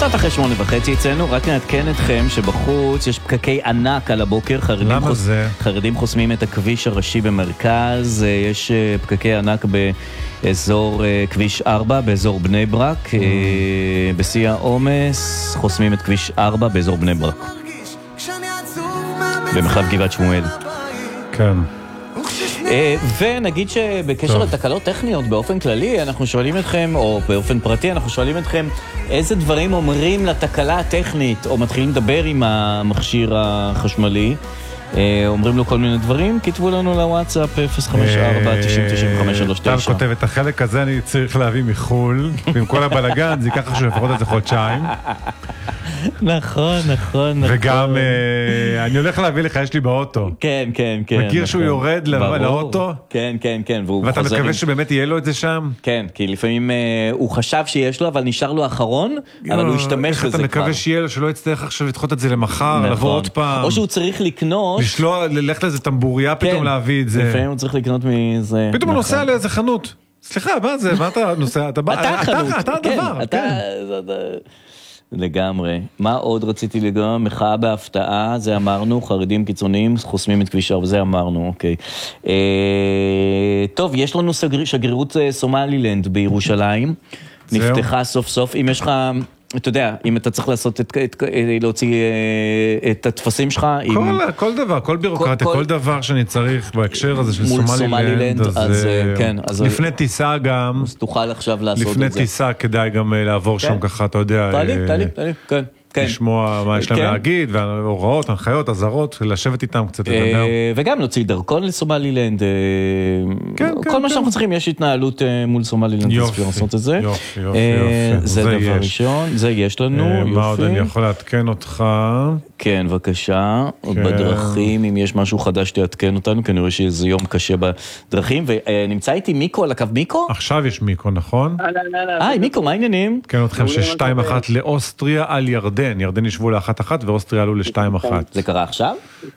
קצת אחרי 8:30 אצלנו, רק נעדכן אתכם שבחוץ יש פקקי ענק על הבוקר. למה זה? חרדים חוסמים את הכביש הראשי במרכז, יש פקקי ענק באזור כביש 4, באזור בני ברק, בשיא העומס חוסמים את כביש 4 באזור בני ברק. במחלף גבעת שמואל. כן. ונגיד שבקשר לתקלות טכניות באופן כללי, אנחנו שואלים אתכם, או באופן פרטי, אנחנו שואלים אתכם איזה דברים אומרים לתקלה הטכנית, או מתחילים לדבר עם המכשיר החשמלי, אומרים לו כל מיני דברים, כתבו לנו לוואטסאפ 054-90-9539. טל כותב את החלק הזה אני צריך להביא מחול, ועם כל הבלגן זה ייקח עכשיו לפחות איזה חודשיים. נכון. וגם אני הולך להביא לך, יש לי באוטו. כן. מכיר שהוא יורד לאוטו? כן. ואתה מקווה שבאמת יהיה לו את זה שם? כן, כי לפעמים הוא חשב שיש לו, אבל נשאר לו האחרון, אבל הוא השתמש בזה כבר. איך אתה מקווה שיהיה לו, שלא יצטרך עכשיו לדחות את זה למחר, לבוא עוד פעם. או שהוא צריך לקנות. ללכת לאיזה טמבוריה פתאום להביא את זה. לפעמים הוא צריך לקנות מזה. פתאום הוא נוסע לאיזה חנות. סליחה, מה זה? מה אתה נוסע? אתה הדבר. לגמרי. מה עוד רציתי לגמרי? מחאה בהפתעה, זה אמרנו, חרדים קיצוניים חוסמים את כביש 4, זה אמרנו, אוקיי. טוב, יש לנו שגרירות סומלילנד בירושלים, נפתחה סוף סוף, אם יש לך, אתה יודע, אם אתה צריך להוציא את התפסים שלך, כל דבר, כל בירוקרטיה, כל דבר שאני צריך בהקשר הזה של סומלילנד, אז כן. לפני טיסה גם, אז תוכל עכשיו לעשות את זה. לפני טיסה כדאי גם לעבור שם ככה, אתה יודע, כן. לשמוע מה יש להם להגיד, וההוראות, הנחיות, הזרות, לשבת איתם קצת לדבר. וגם להוציא דרכון לסומלילנד, כל מה שאנחנו צריכים, יש התנהלות מול סומלילנד, יופי, זה דבר ראשון, זה יש לנו, מה עוד אני יכול להתקן אותך? כן, בבקשה, בדרכים, אם יש משהו חדש תעדכן אותנו, כי אני רואה שזה יום קשה בדרכים, ונמצא איתי מיקו על הקו. מיקו? עכשיו יש מיקו, נכון? מיקו, מה העניינים? כן, אתכם ש2-1 לאוסטריה על ירדן. ירדן ישבו ל1-1 ואוסטריה עלו ל2-1. זה קרה עכשיו?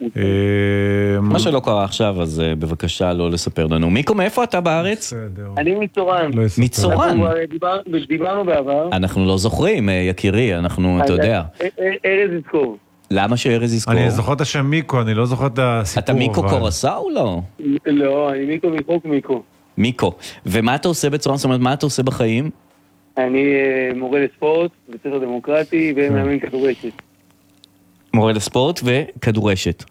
מה שלא קרה עכשיו, אז בבקשה לא לספר לנו. מיקו, מאיפה אתה בארץ? אני מצורן. מצורן? דיברנו בעבר. אנחנו לא זוכרים, יקירי, אנחנו, אתה יודע. ארז יזכור. למה שארז יזכור? אני זוכר את השם מיקו, אני לא זוכר את הסיפור. אתה מיקו קורסה או לא? לא, אני מיקו מחוק מיקו. מיקו. ומה אתה עושה בצורה, זאת אומרת, מה אתה עושה בחיים? אני מורה לספורט, בית ספר דמוקרטי ומאמן כדורשת. מורה לספורט וכדורשת.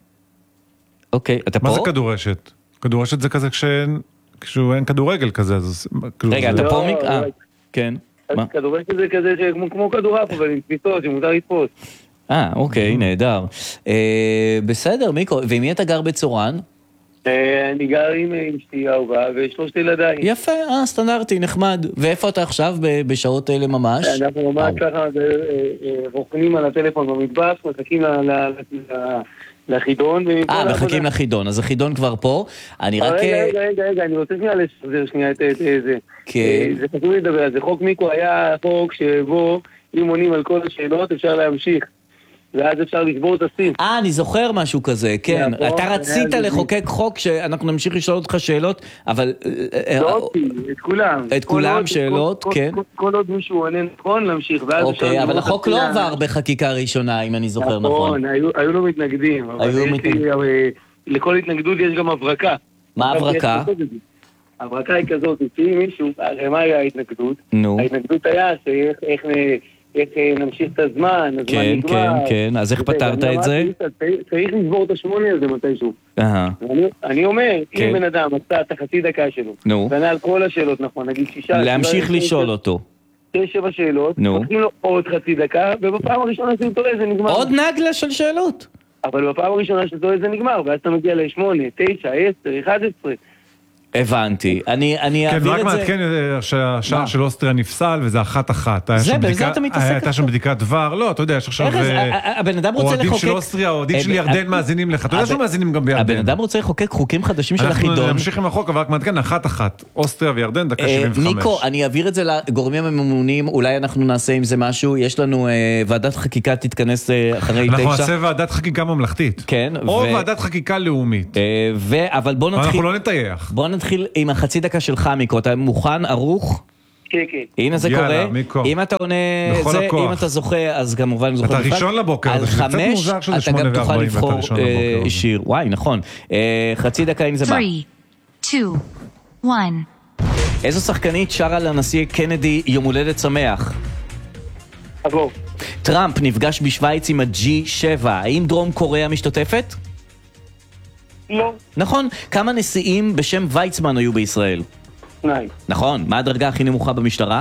אוקיי, אתה פה? מה זה כדורשת? כדורשת זה כזה כשאין כדורגל כזה. רגע, אתה פה מיקו? כן. כדורשת זה כזה כמו כדורף, אבל עם תפיסות שמותר לתפוס. אוקיי, נהדר. בסדר, מיקו, ועם מי אתה גר בצורן? אני גר עם אשתי אהובה ושלושת ילדיי. יפה, סטנדרטי, נחמד. ואיפה אתה עכשיו בשעות האלה ממש? אנחנו ממש ככה רוכנים על הטלפון במטבח, מחכים לחידון. מחכים לחידון, אז החידון כבר פה. אני רק... רגע, אני רוצה לשחזר שנייה את זה. זה חשוב לדבר על זה. חוק מיקו היה חוק שבו אם עונים על כל השאלות אפשר להמשיך. ואז אפשר לשבור את הסים. אני זוכר משהו כזה, כן. אתה רצית לחוקק חוק שאנחנו נמשיך לשאול אותך שאלות, אבל... לא אותי, את כולם. את כולם שאלות, כן. כל עוד מישהו עונה נכון, להמשיך. אוקיי, אבל החוק לא עבר בחקיקה ראשונה, אם אני זוכר נכון. היו לו מתנגדים. לכל התנגדות יש גם הברקה. מה הברקה? הברקה היא כזאת, לפי מישהו, הרי מה היה ההתנגדות? ההתנגדות היה איך נמשיך את הזמן, הזמן נגמר. כן, אז איך פתרת את זה? צריך לשבור את 8 הזה מתישהו. אני אומר, אם בן אדם עשה את החצי דקה שלו, וענה על כל השאלות, נכון, נגיד 6... להמשיך לשאול אותו. 6-7 שאלות, נותנים לו עוד חצי דקה, ובפעם הראשונה שהוא טועה זה נגמר. עוד נגלה של שאלות. אבל בפעם הראשונה שהוא טועה זה נגמר, ואז אתה מגיע ל8, 9, 10, 11... הבנתי, אני אעביר את זה... כן, רק מעדכן שהשער של אוסטריה נפסל, וזה 1-1. בזה אתה מתעסק? הייתה שם בדיקת דבר, לא, אתה יודע, יש עכשיו... הבן אדם רוצה לחוקק... אוהדים של אוסטריה, אוהדים של ירדן מאזינים לך, אתה יודע שמאזינים גם בירדן. הבן אדם רוצה לחוקק חוקים חדשים של החידון. אנחנו נמשיך עם החוק, אבל רק מעדכן, 1-1. אוסטריה וירדן, דקה 75. ניקו, אני אעביר את זה לגורמים הממונים, אולי אנחנו נעשה עם זה משהו, יש לנו ועדת חקיקה תתכנס אחרי 9. אנחנו נעשה ועדת חקיקה ממלכתית. כן. או ועדת חקיקה לאומית. אבל בוא נתחיל... אנחנו לא נטייח. בוא נתחיל עם החצי דקה שלך, מיקו. אתה מוכן, ערוך? כן, כן. הנה זה יאללה, קורה. מיקו. אם אתה עונה בכל זה, הכוח. אם אתה זוכה, אז כמובן זוכה. אתה ראשון לבוקר, על זה קצת 5, מוזר שזה אתה גם 8:40 תוכל ואתה לבחור ראשון לבוקר. שיר. וואי, נכון. חצי דקה אם זה בא. 3, 2, 1. איזו שחקנית שרה לנשיא קנדי יום הולדת שמח? עבור. טראמפ נפגש בשוויץ עם ה-G7. האם דרום קוריאה משתתפת? לא. נכון. כמה נשיאים בשם ויצמן היו בישראל? 2. נכון. מה הדרגה הכי נמוכה במשטרה?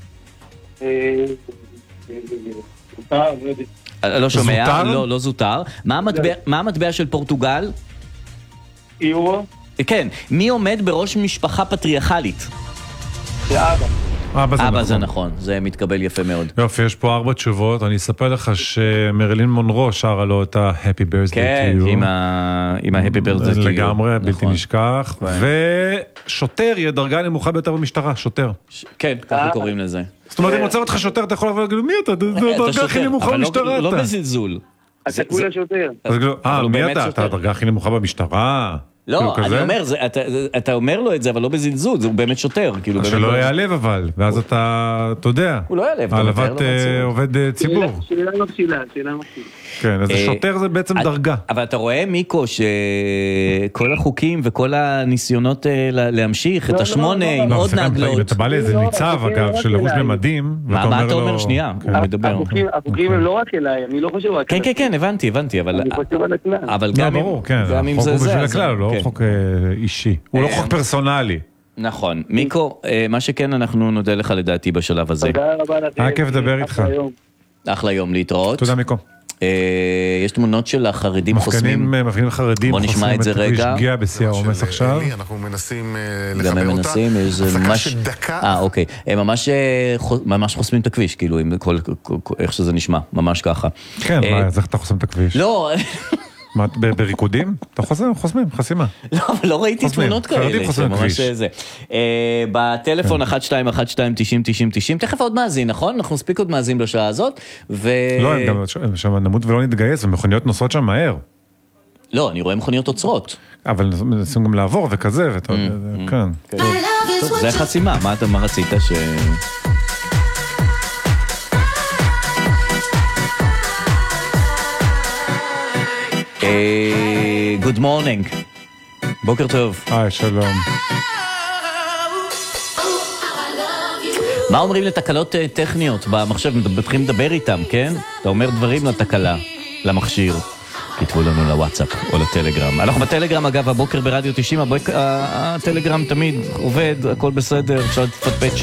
לא שומע. זוטר? לא זוטר. מה המטבע של פורטוגל? יורו. כן. מי עומד בראש משפחה פטריארכלית? זה אבא. אבא זה נכון. זה מתקבל יפה מאוד. יופי, יש פה 4 תשובות. אני אספר לך שמרילין מונרו שרה לו את ה-Happy Birthday כן, to you. עם ה-Happy Birthday to you. לגמרי, בלתי נכון. נשכח. ושוטר היא הדרגה הנמוכה ביותר במשטרה, שוטר. כן, ככה קוראים לזה. זאת אומרת, אם עוצר אותך שוטר, אתה יכול להגיד, מי אתה? זה הדרגה הכי נמוכה אבל במשטרה לא אתה. בזלזול. אתה כולה שוטר. אז כאילו, אבל הוא מי באמת אתה? אתה שוטר. הדרגה הכי נמוכה במשטרה? לא, כאילו אני כזה? אומר, אתה אומר לו את זה, אבל לא בזלזול, זה הוא באמת שוטר. כאילו, באמת שלא לא- יעלב אבל, ואז אתה יודע. הוא לא יעלב, אתה העלבת מתאר לו בציבור. עובד ציבור. שאלה מכשילה. כן, אז שוטר זה בעצם דרגה. אבל אתה רואה, מיקו, שכל החוקים וכל הניסיונות להמשיך את לא, השמונה לא, עם לא, עוד סליחה, נגלות. אתה בא לאיזה לא, ניצב, החוקים אגב, לא של רק לבוש אליי. במדים, מה אתה אומר? לו- שנייה, כן. הוא מדבר. החוקים הם לא רק אליי, אני לא חושב רק כן, אליי. כן, הבנתי, אבל... אני חושב על הכלל. אבל לא, גם אם... ברור, כן, גם אם החוק זה הוא בשביל אז- הכלל, הוא לא כן. חוק אישי. הוא לא חוק פרסונלי. נכון. מיקו, מה שכן, אנחנו נודה לך לדעתי בשלב הזה. תודה רבה לכם. היה כיף לדבר איתך. אחלה יום. אחלה יום להתראות. תודה מיקו. יש תמונות של החרדים חוסמים. מפגינים חרדים, בוא נשמע את זה רגע. שגיאה בשיא העומס עכשיו. אנחנו מנסים גם הם לחבר אותה. מנסים, איזה הפסקה ממש... של דקה. אוקיי. הם ממש חוסמים את הכביש, כאילו, עם איך שזה נשמע, ממש ככה. כן, מה, אז איך אתה חוסם את הכביש? לא, מה, בריקודים? אתה חוסמים, חסימה. אבל לא ראיתי חוסמים, תמונות חרדים כאלה, חוסמים שממש כביש. זה. בטלפון 1212-90-90-90, תכף עוד מאזין, נכון? אנחנו נספיק עוד מאזין בשעה הזאת, לא, הם גם שם נמות ולא נתגייס, ומכוניות נוסעות שם מהר. לא, אני רואה מכוניות עוצרות. אבל מנסים גם לעבור וכזה, ואתה יודע, כן. טוב, זה חסימה, מה רצית ש... Good morning. בוקר טוב. שלום. מה אומרים לתקלות טכניות במחשב? מתחילים לדבר איתם, כן? אתה אומר דברים לתקלה, למכשיר. כתבו לנו לוואטסאפ או לטלגרם. אנחנו בטלגרם, אגב, הבוקר ברדיו 90, הטלגרם תמיד עובד, הכל בסדר, אפשר לפטפט שם.